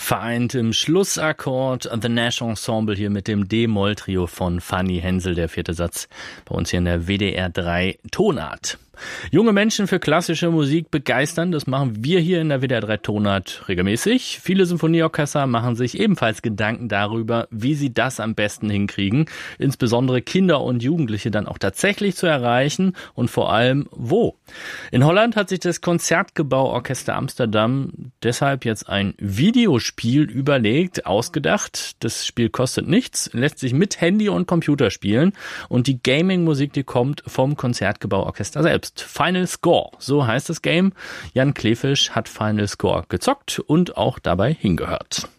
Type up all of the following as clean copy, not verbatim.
Vereint im Schlussakkord The Nash Ensemble hier mit dem D-Moll-Trio von Fanny Hensel, der 4. Satz bei uns hier in der WDR 3 Tonart. Junge Menschen für klassische Musik begeistern, das machen wir hier in der WDR 3 Tonart regelmäßig. Viele Symphonieorchester machen sich ebenfalls Gedanken darüber, wie sie das am besten hinkriegen, insbesondere Kinder und Jugendliche dann auch tatsächlich zu erreichen und vor allem wo. In Holland hat sich das Concertgebouw-Orchester Amsterdam deshalb jetzt ein Videospiel überlegt, ausgedacht. Das Spiel kostet nichts, lässt sich mit Handy und Computer spielen und die Gaming-Musik, die kommt vom Concertgebouw-Orchester selbst. Final Score, so heißt das Game. Jan Klefisch hat Final Score gezockt und auch dabei hingehört.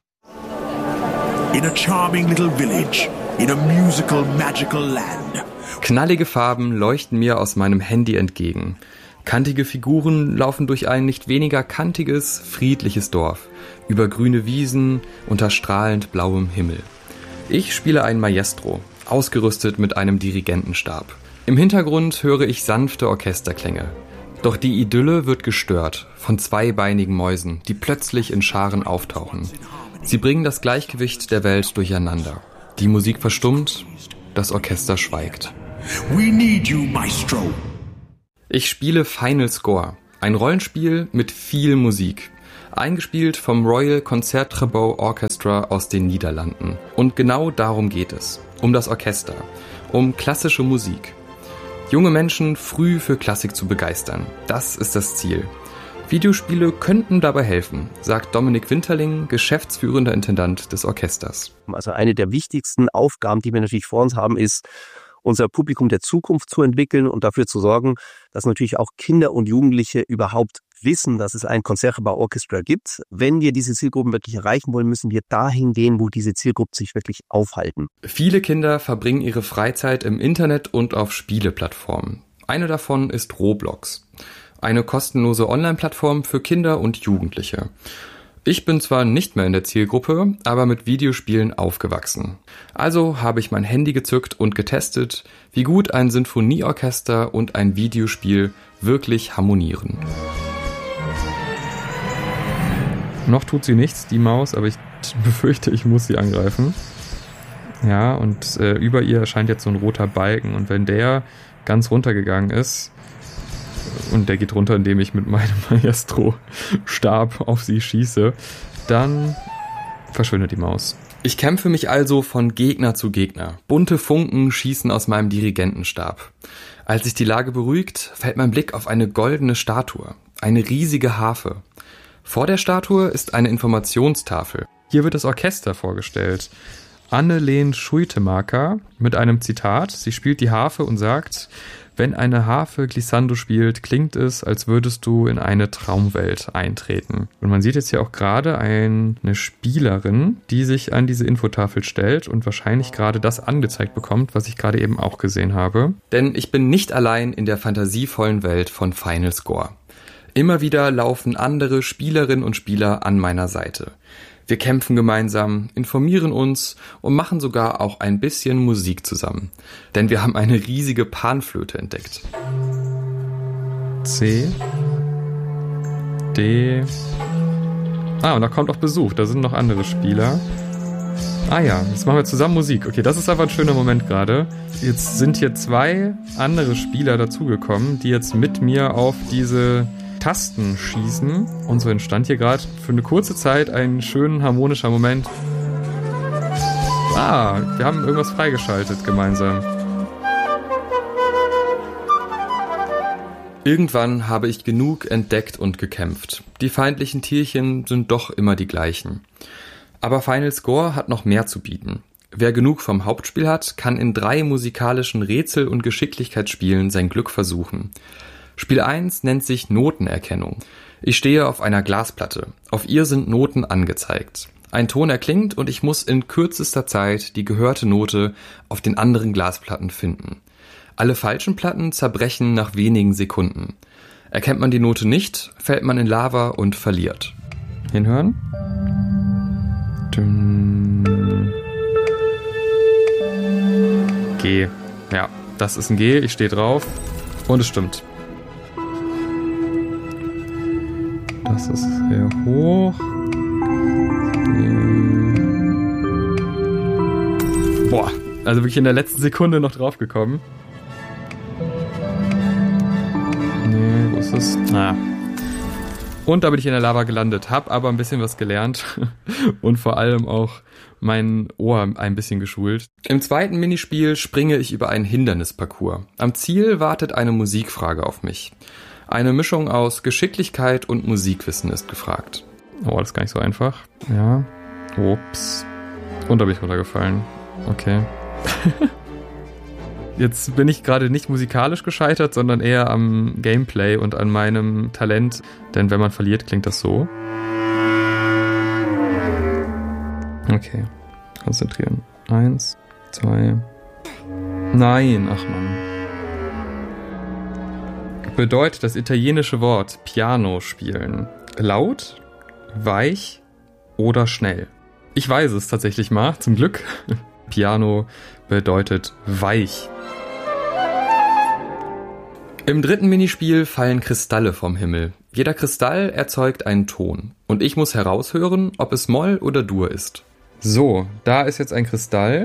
In a charming little village, in a musical, magical land. Knallige Farben leuchten mir aus meinem Handy entgegen. Kantige Figuren laufen durch ein nicht weniger kantiges, friedliches Dorf, über grüne Wiesen, unter strahlend blauem Himmel. Ich spiele ein Maestro, ausgerüstet mit einem Dirigentenstab. Im Hintergrund höre ich sanfte Orchesterklänge. Doch die Idylle wird gestört von zweibeinigen Mäusen, die plötzlich in Scharen auftauchen. Sie bringen das Gleichgewicht der Welt durcheinander. Die Musik verstummt, das Orchester schweigt. We need you, Maestro. Ich spiele Final Score, ein Rollenspiel mit viel Musik. Eingespielt vom Royal Concertgebouw Orchestra aus den Niederlanden. Und genau darum geht es. Um das Orchester. Um klassische Musik. Junge Menschen früh für Klassik zu begeistern. Das ist das Ziel. Videospiele könnten dabei helfen, sagt Dominik Winterling, geschäftsführender Intendant des Orchesters. Also eine der wichtigsten Aufgaben, die wir natürlich vor uns haben, ist, unser Publikum der Zukunft zu entwickeln und dafür zu sorgen, dass natürlich auch Kinder und Jugendliche überhaupt wissen, dass es ein Concertgebouw Orchestra gibt. Wenn wir diese Zielgruppen wirklich erreichen wollen, müssen wir dahin gehen, wo diese Zielgruppen sich wirklich aufhalten. Viele Kinder verbringen ihre Freizeit im Internet und auf Spieleplattformen. Eine davon ist Roblox, eine kostenlose Online-Plattform für Kinder und Jugendliche. Ich bin zwar nicht mehr in der Zielgruppe, aber mit Videospielen aufgewachsen. Also habe ich mein Handy gezückt und getestet, wie gut ein Sinfonieorchester und ein Videospiel wirklich harmonieren. Noch tut sie nichts, die Maus, aber ich befürchte, ich muss sie angreifen. Ja, und über ihr erscheint jetzt so ein roter Balken. Und wenn der ganz runtergegangen ist, und der geht runter, indem ich mit meinem Maestro-Stab auf sie schieße, dann verschwindet die Maus. Ich kämpfe mich also von Gegner zu Gegner. Bunte Funken schießen aus meinem Dirigentenstab. Als sich die Lage beruhigt, fällt mein Blick auf eine goldene Statue. Eine riesige Harfe. Vor der Statue ist eine Informationstafel. Hier wird das Orchester vorgestellt. Anneleen Schuitemaker mit einem Zitat. Sie spielt die Harfe und sagt: Wenn eine Harfe Glissando spielt, klingt es, als würdest du in eine Traumwelt eintreten. Und man sieht jetzt hier auch gerade eine Spielerin, die sich an diese Infotafel stellt und wahrscheinlich gerade das angezeigt bekommt, was ich gerade eben auch gesehen habe. Denn ich bin nicht allein in der fantasievollen Welt von Final Score. Immer wieder laufen andere Spielerinnen und Spieler an meiner Seite. Wir kämpfen gemeinsam, informieren uns und machen sogar auch ein bisschen Musik zusammen. Denn wir haben eine riesige Panflöte entdeckt. C, D. Und da kommt auch Besuch, da sind noch andere Spieler. Ja, jetzt machen wir zusammen Musik. Okay, das ist aber ein schöner Moment gerade. Jetzt sind hier 2 andere Spieler dazugekommen, die jetzt mit mir auf diese Tasten schießen. Und so entstand hier gerade für eine kurze Zeit ein schön harmonischer Moment. Wir haben irgendwas freigeschaltet gemeinsam. Irgendwann habe ich genug entdeckt und gekämpft. Die feindlichen Tierchen sind doch immer die gleichen. Aber Final Score hat noch mehr zu bieten. Wer genug vom Hauptspiel hat, kann in 3 musikalischen Rätsel- und Geschicklichkeitsspielen sein Glück versuchen. Spiel 1 nennt sich Notenerkennung. Ich stehe auf einer Glasplatte. Auf ihr sind Noten angezeigt. Ein Ton erklingt und ich muss in kürzester Zeit die gehörte Note auf den anderen Glasplatten finden. Alle falschen Platten zerbrechen nach wenigen Sekunden. Erkennt man die Note nicht, fällt man in Lava und verliert. Hinhören? G. Ja, das ist ein G, ich stehe drauf und es stimmt. Das ist sehr hoch. Boah, also wirklich in der letzten Sekunde noch draufgekommen. Nee, wo ist es? Und da bin ich in der Lava gelandet, hab aber ein bisschen was gelernt und vor allem auch mein Ohr ein bisschen geschult. Im zweiten Minispiel springe ich über einen Hindernisparcours. Am Ziel wartet eine Musikfrage auf mich. Eine Mischung aus Geschicklichkeit und Musikwissen ist gefragt. Oh, das ist gar nicht so einfach. Ja. Ups. Und da bin ich runtergefallen. Okay. Jetzt bin ich gerade nicht musikalisch gescheitert, sondern eher am Gameplay und an meinem Talent. Denn wenn man verliert, klingt das so. Okay. Konzentrieren. 1, 2. Nein, ach Mann. Bedeutet das italienische Wort Piano spielen laut, weich oder schnell? Ich weiß es tatsächlich mal, zum Glück. Piano bedeutet weich. Im dritten Minispiel fallen Kristalle vom Himmel. Jeder Kristall erzeugt einen Ton. Und ich muss heraushören, ob es Moll oder Dur ist. So, da ist jetzt ein Kristall.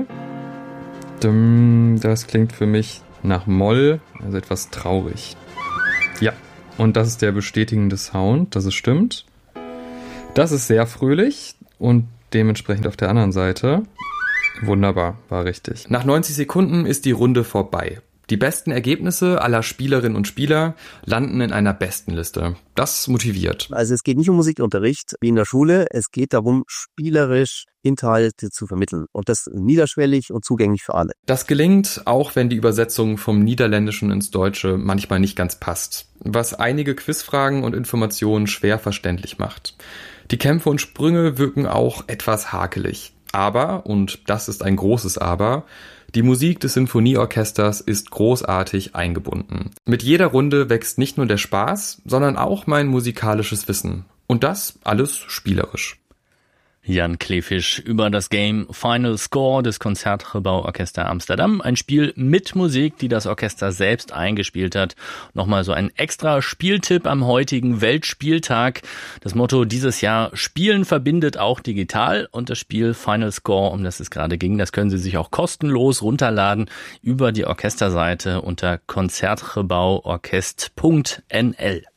Das klingt für mich nach Moll, also etwas traurig. Ja, und das ist der bestätigende Sound, dass es stimmt. Das ist sehr fröhlich und dementsprechend auf der anderen Seite. Wunderbar, war richtig. Nach 90 Sekunden ist die Runde vorbei. Die besten Ergebnisse aller Spielerinnen und Spieler landen in einer Bestenliste. Das motiviert. Also es geht nicht um Musikunterricht wie in der Schule. Es geht darum, spielerisch Inhalte zu vermitteln. Und das niederschwellig und zugänglich für alle. Das gelingt, auch wenn die Übersetzung vom Niederländischen ins Deutsche manchmal nicht ganz passt. Was einige Quizfragen und Informationen schwer verständlich macht. Die Kämpfe und Sprünge wirken auch etwas hakelig. Aber, und das ist ein großes Aber, die Musik des Sinfonieorchesters ist großartig eingebunden. Mit jeder Runde wächst nicht nur der Spaß, sondern auch mein musikalisches Wissen. Und das alles spielerisch. Jan Kleefisch über das Game Final Score des Concertgebouw-Orchester Amsterdam. Ein Spiel mit Musik, die das Orchester selbst eingespielt hat. Nochmal so ein extra Spieltipp am heutigen Weltspieltag. Das Motto dieses Jahr: Spielen verbindet auch digital. Und das Spiel Final Score, um das es gerade ging, das können Sie sich auch kostenlos runterladen über die Orchesterseite unter concertgebouworchest.nl.